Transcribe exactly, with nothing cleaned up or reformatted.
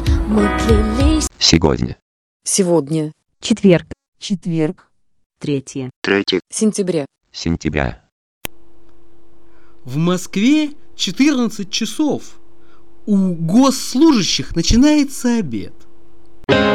мы клялись. Сегодня. Сегодня. Четверг. Четверг. Третье. Третье Сентября. сентября. В Москве четырнадцать часов. У госслужащих начинается обед.